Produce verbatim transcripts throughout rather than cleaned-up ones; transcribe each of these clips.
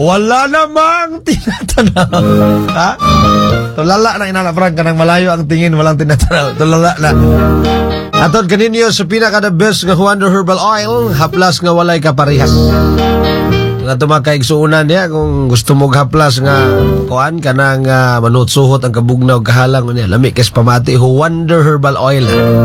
Wala namang tinatanaw. Ha? Tulala na inana Frank kanang malayo ang tingin walang tinatanaw. Tulala na. Atod kaninyo sa pinaka the best nga Wonder Herbal Oil, haplas nga walay kaparehas. Nga tumakaigsoonan niya kung gusto mo haplas nga kuan kanang uh, manutsuhot ang kabugnaw kahalang niya. Lami kes pamati Wonder Herbal Oil.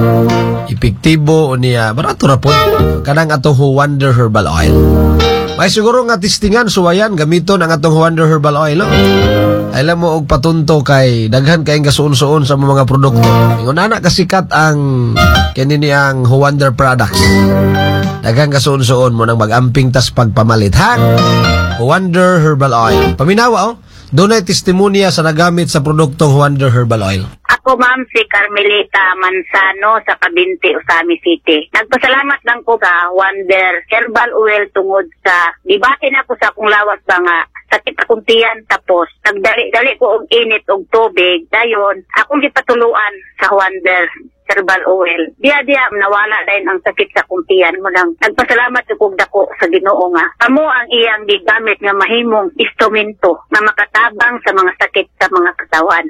Epektibo niya barato ra pod kanang ato Wonder Herbal Oil. May siguro nga testingan suwayan gamiton ang atong Wonder Herbal Oil. No? Alam mo og patunto kay daghan kay gasuon-suon sa mga produkto. Ingon ana kasikat ang kanini ang Wonder products. Daghan kasuon-suon mo nang magamping tas pagpamalit ha. Wonder Herbal Oil. Paminawa oh. Doon ay testimonya sa nagamit sa produktong Wonder Herbal Oil. Ako ma'am si Carmelita Manzano sa Cabinti, Usami City. Nagpasalamat lang ko ka Wonder Herbal Oil tungod sa dibate na ko sa akong lawas ba nga sakit akong tiyan tapos nagdali-dali ko og init og tubig dayon akong gipatuluan sa Wonder Herbal Oil. Diya-diya nawala din ang sakit sa akong tiyan mo lang. Nagpasalamat ko dako sa Ginoo nga amo ang iyang gigamit nga mahimong instrumento nga makatabang sa mga sakit sa mga katawan.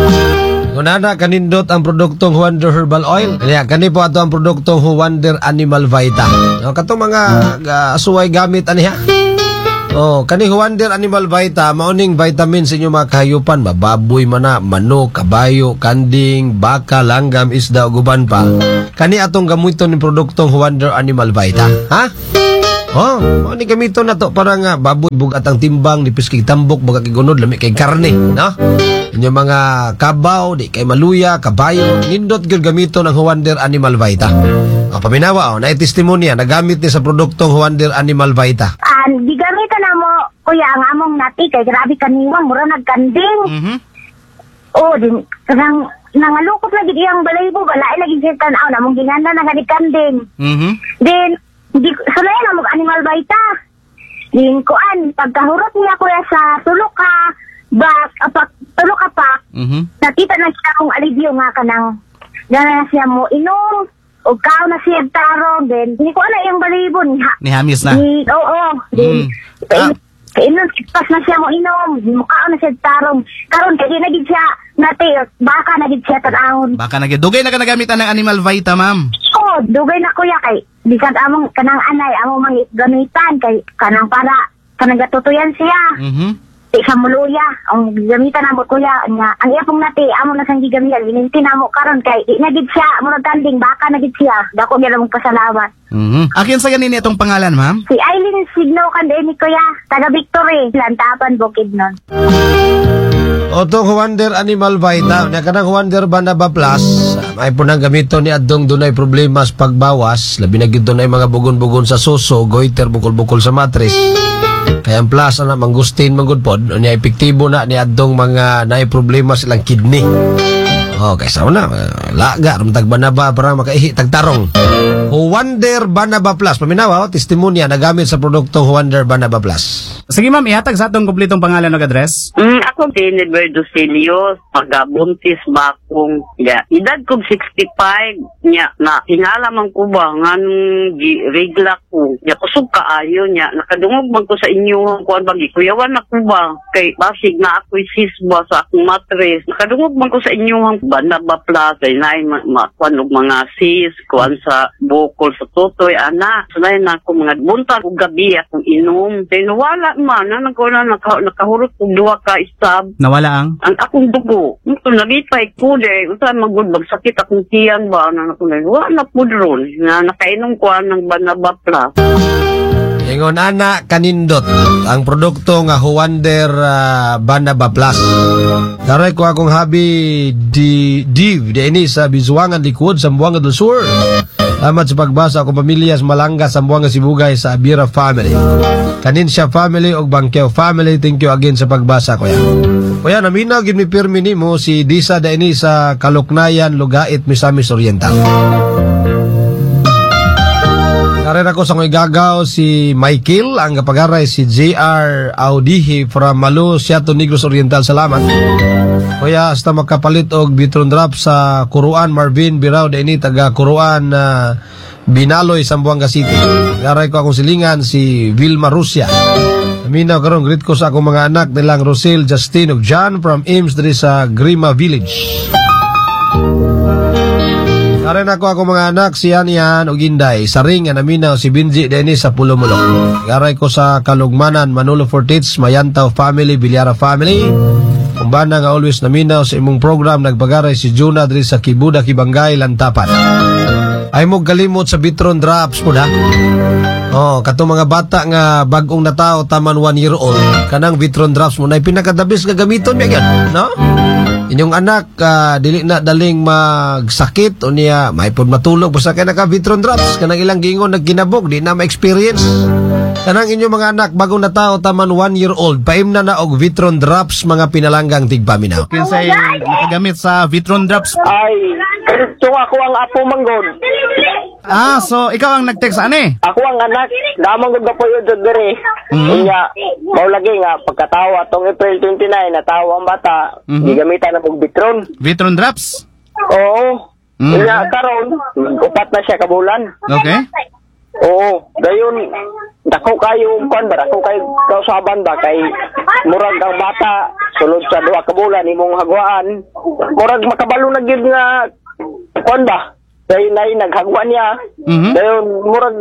Ngunana kanindot ang produktong Wonder Herbal Oil. Kaya kani po ato ang produktong Wonder Animal Vita. No, katong mga uh, asuway gamit aniha. Oh, kani Wonder Animal Vita mauning vitamin sa inyo mga kahayupan, baboy mana, manok, kabayo, kanding, baka, langgam, isda ug uban pa. Kani atong gamiton ni produktong Wonder Animal Vita. Ha? Oh, mo ni gamiton na to para nga baboy bugat ang timbang, nipis kay tambok, baga kay gunod, lami kay karne, no? Inyo mga kabaw, di kay maluya, kabayo, nindot gyud gamiton ang Wonder Animal Vita. O paminawa oh, na testimonya nagamit ni sa produktong Wonder Animal Vita. Ah, uh, gigamitan na mo kuya ang among nati kay grabe kaniwang mura nagkanding. Mhm. Oh, din kanang nangalukot na gid iyang balaybo, balay lagi siya tan-aw na mong ginanda na kanding. Mhm. Then di sanay na mo Animal Vita. Din kuan pagkahurot niya kuya sa tulok ka bak apak tulok ka pa. Mhm. Nakita na siya ang alibyo nga kanang gana siya mo inom. O kao na siya tarong din. Hindi ko alam yung balibon. Ha? Ni Hamis na? Ni, oo, oo. Mm. Ah. Kainom, pas na siya mo inom. Mukha na siya tarong. Karon kaya nagid siya, nati, baka nagid siya tanahon. Baka nagid. Dugay na ka nagamitan ng Animal Vita, ma'am? Oo, dugay na kuya kay. Bisag among kanang anay, among mga gamitan kay kanang para, kanang gatutuyan siya. Mhm. Di sa muluya, ang gamitan na mo kuya, nga, ang iyapong nati, amo na sang gigamitan, gininti na mo karon kay, di nagid siya, murag kanding, baka nagid siya, dako niya lang pasalamat. Mhm. Akin sa ganin itong pangalan, ma'am? Si Aileen Signo Kandeni kuya, taga Victory, Lantapan, Bukidnon. Otong Wonder Animal Vita, na kanang Wonder Banaba Plus, may po nang gamito ni Adong dunay problema sa pagbawas, labi na gito na mga bugon-bugon sa suso, goiter, bukol-bukol sa matris. Kaya ang plus na mangustin magudpod, niya epektibo na ni Adong mga naay problema silang kidney. Oh, kaysa na, laga, rumtag banaba para makaihi tagtarong. Wonder Banaba Plus, paminawa, oh, testimonya nagamit sa produktong Wonder Banaba Plus. Sige ma'am, ihatag sa atong kumpletong pangalan o address. Mm, ako si Neverdo Celios, magabuntis ba akong, ya, edad ko sixty-five, niya, na, hinala man ko ba, nga nung regla ko, niya, kusog kaayo niya, nakadungog man ko sa inyo, kuan bagi, kuyawan na ko ba, kay basig na ako'y sisba sa akong matres, nakadungog man ko sa inyo, Banaba Plus, ay na, kuan og mga sis, kuan sa bukol sa tutoy, ana, sunay na ako mga buntag o gabi akong inom, then wala man, na nagkuna, naka, nakahurot kong duwa ka istab. Nawala ang? Ang akong dugo. Ito, nagipay ko de. Ito, magudbag sakit akong tiyan ba? Na nakunay, wala po dron. Na nakainom ko ng Banaba Plus. Ingon ana kanindot ang produkto nga Wonder uh, Banaba Plus. Daray ko akong habi di div di ini sa Bizuangan Likod sa Buanga del Sur. Salamat sa pagbasa akong pamilya sa Malanga sa Buanga Sibugay sa Abira family. Kanin siya family og Bangkeo family. Thank you again sa pagbasa kuya. Kuya naminaw gid mi pirmi nimo si Disa da ini sa Kaluknayan, Lugait, Misamis Oriental. Karera ko sa mga gagaw si Michael, ang kapagaray si J R Audihi from Malu, Siato, Negros Oriental. Salamat. Kuya, hasta makapalit og Bitron Drop sa Kuruan, Marvin Birao, da ini taga Kuruan, uh, Binaloy, Zamboanga City. Karay ko akong silingan si Vilma Rusya. Aminaw karon greet ko sa akong mga anak nilang Rosel, Justin ug John from Ames diri sa Grima Village. Karon ako ako mga anak si Anian ug Inday sa ring nga naminaw si Binji dinhi sa Pulomulok. Garay ko sa Kalugmanan, Manolo Fortits, Mayantaw family, Bilyara family. Kumbana nga always naminaw sa imong program nagpagaray si Juna diri sa Kibuda, Kibangay, Lantapan. Ay mo kalimot sa Vitron Drops po da. Oh, kato mga bata nga bagong natao taman one year old, kanang Vitron Drops mo na pinakadabis nga gamiton mi agad, no? Inyong anak uh, dili na daling magsakit o niya may pod matulog basta kay naka Vitron Drops kanang ilang gingon nagkinabog di na ma-experience. Kanang inyong mga anak bagong natao taman one year old paim na na og Vitron Drops mga pinalanggang tigpaminaw. Kinsay nakagamit sa Vitron Drops? Ay, ito ako ang apo manggod. Ah, so ikaw ang nag-text ani? Ako ang anak, damang gud po yun dere. Mhm. Iya, mao lagi nga pagkatawa tong April twenty-nine natawa ang bata, Mhm. gigamitan na og Vitron. Vitron Drops? Oo. Mhm. Iya karon, upat na siya kabulan. Okay. Oo, dayon dako kayo kon ba dako kay kausaban ba kay murag ang bata sulod sa duha ka bulan imong hagwaan, murag makabalo na gyud nga kon ba? Dayon nay naghagwa niya. Mhm. Dayon murag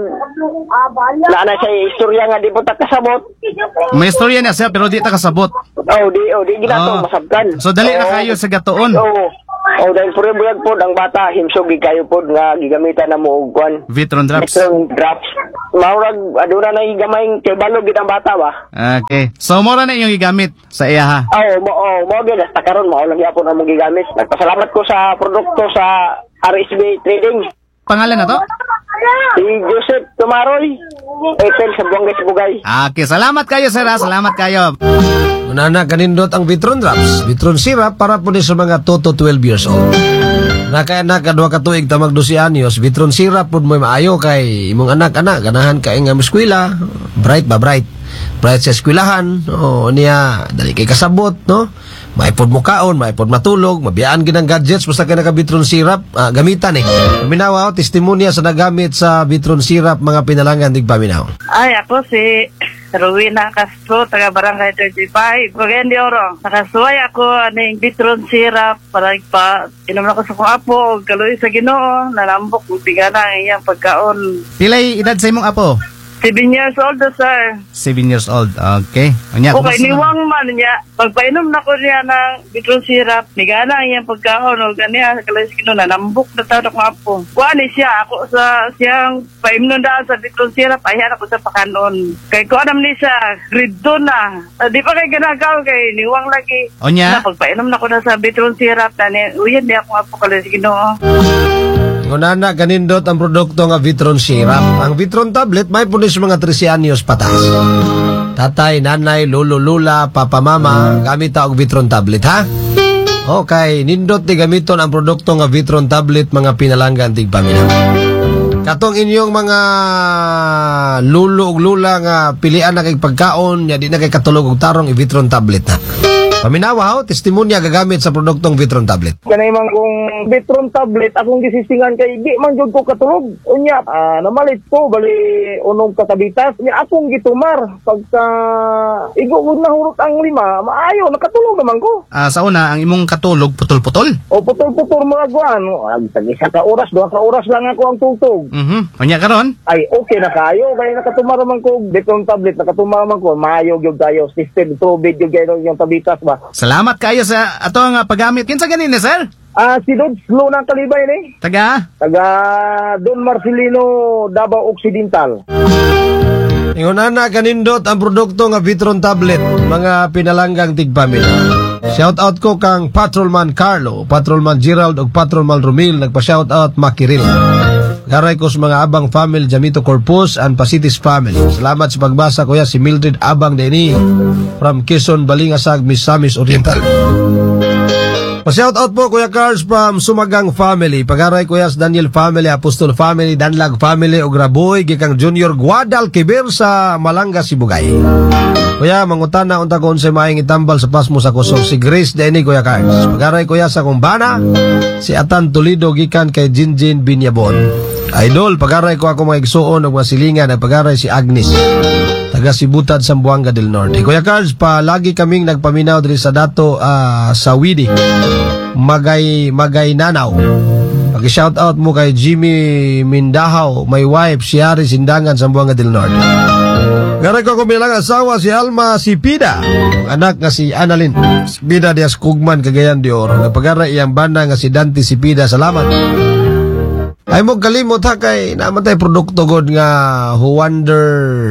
na na siya istorya nga di po ta kasabot. May istorya niya siya pero di ta kasabot. Oh, di oh di ginato Oh. masabkan. So dali na Oo. kayo sa gatuon. Oo. Oh, dahil pure buyag po ang bata himsog gi kayo po nga gigamitan na mo og kwan. Vitron Drops. Vitron Drops. Maurag aduna na higamay kay balog gid ang bata ba. Okay. So mo ra na inyong gigamit sa iya ha. Oh, mo oh, mo gid hasta karon mao lang gyapon among gigamit. Nagpasalamat ko sa produkto sa R S B Trading. Pangalan na to? Si Joseph Tumaroy. Epel sa Buangay Sibugay. Okay, salamat kayo sir ha. Salamat kayo. Unana kanindot ang Vitron Drops, Vitron Syrup para po ni sa mga two to twelve years old. Naka anak kadua ka tuig tamag twelve anyos, Vitron Syrup pud mo maayo kay imong anak-anak ganahan kay nga eskwela, bright ba bright. Bright sa eskwelahan, o niya dali kay kasabot, no? Maipod mo kaon, maipod matulog, mabiyaan ginang gadgets basta kay naka Vitron Syrup, ah, gamitan eh. Paminaw, testimonya sa nagamit sa Vitron Syrup mga pinalangan dig paminaw. Ay, ako si Rowena Castro, taga Barangay thirty-five. Kugendi Oro. Nakasuway ako aning Vitron Syrup para pa inom na ko sa kong apo o kaluwi sa Ginoo. Nalambok kung tigana ang iyang pagkaon. Pilay edad sa imong apo? Seven years old, sir. Seven years old. Okay. Unya, Okay, kumusta na? niwang man niya. Pagpainom na ko niya ng Vitron Syrup, nigana ang iyang pagkaon o ganiya sa kaluwi sa Ginoo. Nalambok na tawag akong apo. Kuha siya. Ako sa siyang painom daan sa Vitron Syrup, ayan ako sa pakanon. Kay ko alam ni siya, grade two na. Uh, di pa kay ginagaw kay niwang lagi. Unya? Na pagpainom na ko na sa Vitron Syrup, na ni, uyan di ako apo kaluwi sa Ginoo. Unana kanindot ang produkto nga Vitron Syrup. Ang Vitron tablet may punis mga thirteen anyos patas. Tatay, nanay, lolo, lula, papa, mama, gamit ta og Vitron tablet ha. Okay, nindot ti gamiton ang produkto nga Vitron tablet mga pinalanggan tig paminaw. Katong inyong mga lulo ug lula nga pilian na kay pagkaon, nya di na kay katulog og tarong i Vitron tablet na. Paminawa ho, testimonya gagamit sa produktong Vitron tablet. Kanay man kung Vitron tablet akong gisisingan kay di man jud ko katulog. Unya, ah, namalit ko bali unong katabitas. Unya akong gitumar pagka igo gud nahurot ang lima, maayo nakatulog naman ko. Ah, sa una, ang imong katulog, putol-putol. O putol-putol mga guan. Ag isa ka oras, duha ka oras lang ako ang tugtog. Mhm. Unya karon? Ay, okay na kayo. Kaya nakatumar naman ko Vitron tablet, nakatumar naman ko. Maayo gyud kayo. System, tubig gyud kayo yung tabitas ba. Salamat kayo sa ato nga paggamit. Kinsa ganini, sir? Ah, si Dodge Slow ng Kalibay ni. Taga? Taga Don Marcelino, Davao Occidental. Ingunana kanindot ang produkto nga Vitron tablet, mga pinalanggang tigpamilya. Shout out ko kang Patrolman Carlo, Patrolman Gerald ug Patrolman Romil, nagpa-shout out Makiril. Garay ko sa mga Abang family, Jamito Corpus and Pasitis family. Salamat sa pagbasa kuya si Mildred Abang Deni from Quezon, Balingasag, Misamis Oriental. Pa-shout out po Kuya Carls from Sumagang family. Pagaray Kuya sa Daniel family, Apostol family, Danlag family ug Raboy gikang Junior Guadalquivir sa Malanga, Sibugay. Kuya mangutana unta kon sa maayong itambal sa pasmo sa kusog si Grace Deni Kuya Carls. Pagaray Kuya sa Kumbana si Atan Toledo gikan kay Jinjin Binyabon. Idol, pag-aray ko ako mga igsuon o mga silingan, nagpag-aray si Agnes, taga Sibutad, Zamboanga del Norte. Kuya Cards, palagi kaming nagpaminaw diri sa dato uh, sa Widi, Magay, Magay Nanaw. Pag-shout out mo kay Jimmy Mindahaw, my wife, si Ari Sindangan, Zamboanga del Norte. Garay ko kumilang asawa si Alma Sipida, anak nga si Annalyn Sipida Dias Kugman, Cagayan de Oro. Nagpag-aray iyang banda nga si Dante Sipida. Salamat. Ay mo kalimot ha kay namatay produkto god nga Wonder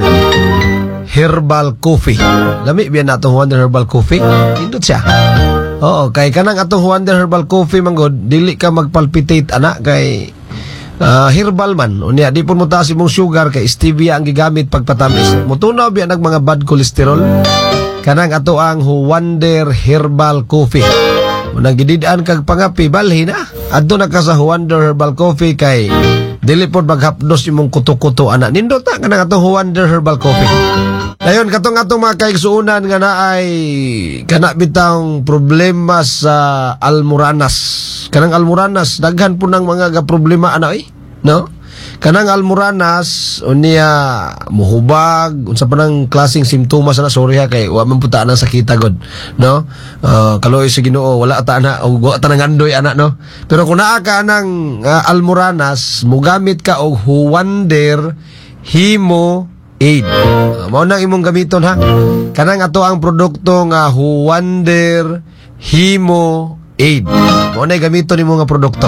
Herbal Coffee. Lami biyan nato Wonder Herbal Coffee. Indot siya. Oo, kay kanang atong Wonder Herbal Coffee man god, dili ka magpalpitate ana kay Uh, herbal man. Unya, di po mo taas imong sugar kay stevia ang gigamit pagpatamis. Mutunaw biya nag mga bad cholesterol. Kanang ato ang Wonder Herbal Coffee. Unang gididaan kag pangapi, balhin na. Adto na ka sa Wonder Herbal Coffee kay dili po maghapdos imong kuto-kuto ana. Nindot na kanang ato Wonder Herbal Coffee. Dayon katong atong mga kaigsuunan nga naay kana bitang problema sa almoranas. Kanang almoranas daghan po ng mga problema ana eh, no? Kanang almoranas unya muhubag unsa pa nang klaseng simptomas ana, sorry ha kay wa man puta nang sakita god, no? Uh, kaloy sa Ginoo wala ta ana og wa ta nang andoy ana, no? Pero kung naa ka nang uh, almoranas, mugamit ka og Wonder Hemo Aid. Uh, mao nang imong gamiton ha. Kanang ato ang produkto nga Wonder Hemo Aid. Mao na gamiton nimo nga produkto.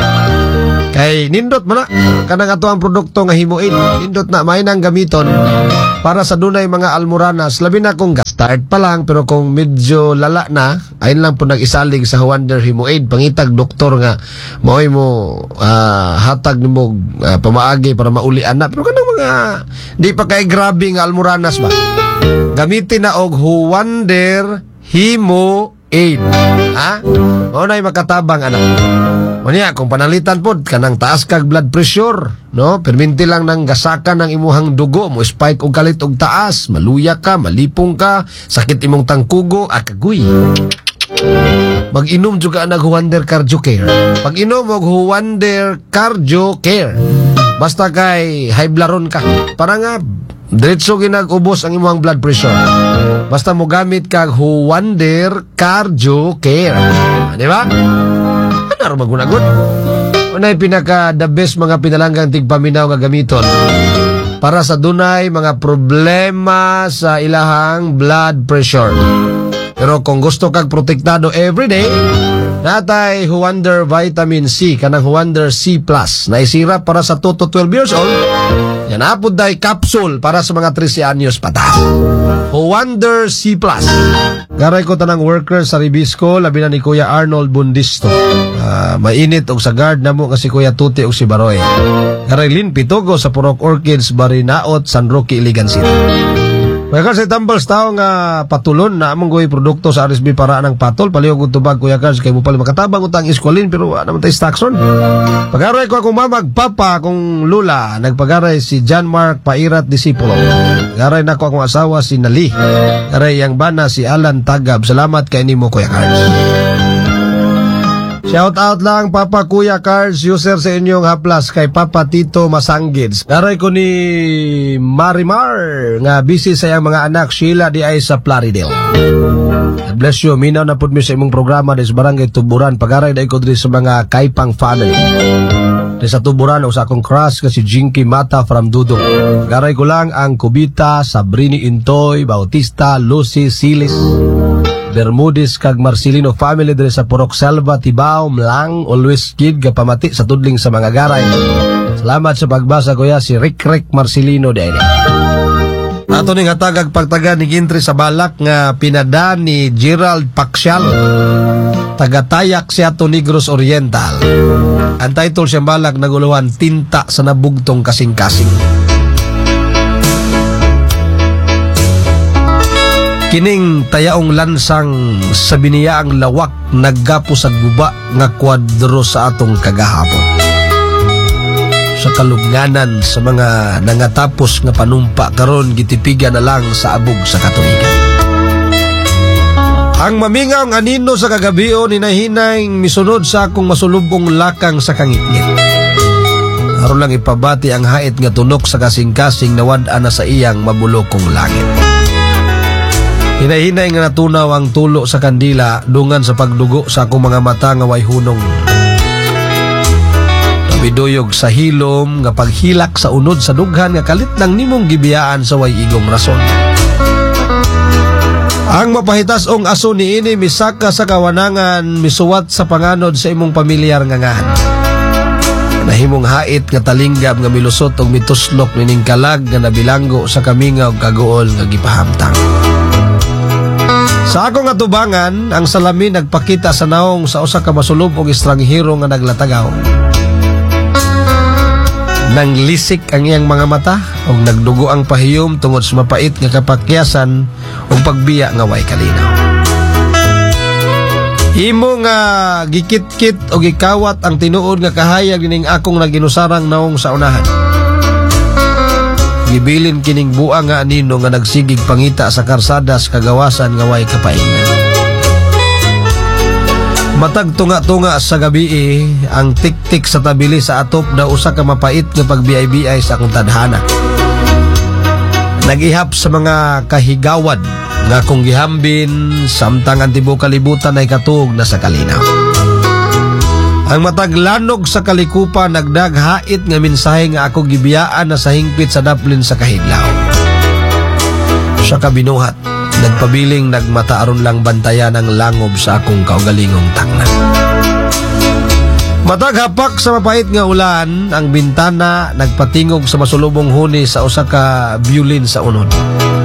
Kay nindot man na kanang ato ang produkto nga Hemo Aid. Nindot na may nang gamiton para sa dunay mga almoranas. Labi na kung start pa lang pero kung medyo lala na, ayun lang po nag-isalig sa Wonder Hemo Aid. Pangitag doktor nga maoy mo uh, hatag nimo uh, pamaagi para maulian na. Pero kanang mga di pa kay grabe nga almoranas ba, gamitin na og Wonder Hemo Aid. Ha? O na'y makatabang anak. O niya, kung panalitan po, kanang taas kag blood pressure, no? Perminti lang nang gasakan ng imuhang dugo, mo spike og kalit og taas, maluya ka, malipong ka, sakit imong tangkugo, akaguy. Mag-inom juga nag Wonder Cardio Care. Pag-inom og Wonder Cardio Care, basta kay high blood ka, para nga diretso ginag-ubos ang imong blood pressure. Basta mo gamit kag Wonder Cardio Care. Di ba? Ano rin magunagot? Unay pinaka the best mga pinalanggang tigpaminaw nga gamiton para sa dunay mga problema sa ilahang blood pressure. Pero kung gusto kag protektado everyday, natay Wonder Vitamin C, kanang Wonder C Plus, na isirap para sa two to twelve years old. Yan apod day capsule para sa mga thirty anyos pataas. Wonder C Plus. Garay ko tanang worker sa Ribisco, labi na ni Kuya Arnold Bundisto. Uh, mainit og sa guard namo kasi Kuya Tuti og si Baroy. Garay Lin Pitogo sa Purok Orchids, Barinaot, San Roque, Iligan City. Kuya Cards, ay tambals tao nga patulon na among goy produkto sa R S B para ng patol. Palihog tubag Kuya Cards, kay mo pala makatabang utang iskwalin pero wala naman tayo stakson. Pag-aray ko akong mamag papa akong lula, nagpag-aray si John Mark Pairat Disipulo. Pag-aray na ko akong asawa si Nali. Pag-aray yang bana si Alan Tagab. Salamat kay nimo Kuya Cards. Shout out lang Papa Kuya Cards, user sa inyong haplas kay Papa Tito Masanggids. Daray ko ni Marimar nga busy sa iyang mga anak Sheila di ay sa Plaridel. God bless you. Minaw na pud mi sa imong programa di sa Barangay Tuburan. Pag-aray dai ko diri sa mga Kaipang family. Di sa Tuburan o sa akong crush kasi Jinky Mata from Dudong. Pag-aray ko lang ang Kubita, Sabrini Intoy, Bautista, Lucy Silis, Bermudez kag Marcelino family dire sa Purok Salva, Tibao, Mlang, always kid kapamati sa tudling sa mga garay. Salamat sa pagbasa Kuya, si Rick Rick Marcelino dere. Ato ning hatagag pagtaga ni Gintri sa Balak nga pinada ni Gerald Paksial, taga-tayak siya to Negros Oriental. Ang title siya Balak naguluhan, Tinta sa Nabugtong Kasing-Kasing. Kining tayaong lansang sa biniyaang lawak naggapo sa guba nga kwadro sa atong kagahapon. Sa kalugnanan sa mga nangatapos nga panumpa karon gitipigan na lang sa abog sa katuigan. Ang mamingaw nga anino sa kagabion ni nahinay misunod sa akong masulubong lakang sa kangitngit. aron lang ipabati ang hait nga tunok sa kasing-kasing nawad-an na sa iyang mabulokong langit. Hinahinay nga natunaw ang tulo sa kandila dungan sa pagdugo sa akong mga mata nga way hunong. Nabiduyog sa hilom nga paghilak sa unod sa dughan nga kalit nang nimong gibiyaan sa way igong rason. Ang mapahitas-ong aso ni ini misaka sa kawanangan, misuwat sa panganod sa imong pamilyar nga ngahan. Nahimong hait nga talinggab nga milusot og mituslok nining kalag nga nabilanggo sa kamingaw kagool nga gipahamtang. Sa akong atubangan, ang salamin nagpakita sa naong sa usa ka masulob og estranghero nga naglatagaw. Nanglisik ang iyang mga mata o nagdugo ang pahiyom tungod sa mapait nga kapakyasan o pagbiya nga way kalinaw. Imo nga gikit-kit o gikawat ang tinuod nga kahayag ning akong naginusarang naong sa unahan. Gibilin kining buang nga anino nga nagsigig pangita sa karsada sa kagawasan nga way kapaingan. Matag tunga-tunga sa gabi eh, ang tik-tik sa tabili sa atop na usa ka mapait nga pagbiay-biay sa akong tadhana. Nag-ihap sa mga kahigawad nga kung gihambin samtang ang tibuok kalibutan ay katuog na sa kalinaw. Ang mataglanog sa kalikupan nagdaghait nga mensahe nga ako gibiyaan na sa hingpit sa daplin sa kahidlaw. Sa kabinuhat, nagpabiling nagmata aron lang bantayan ang langob sa akong kaugalingong tangnan. Matag hapak sa mapait nga ulan, ang bintana nagpatingog sa masulubong huni sa usa ka violin sa unod.